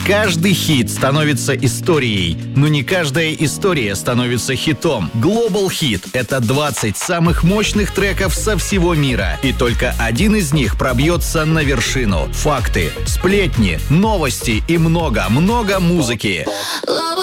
Каждый хит становится историей, но не каждая история становится хитом. Global Hit — это 20 самых мощных треков со всего мира, и только один из них пробьется на вершину. Факты, сплетни, новости и много-много музыки.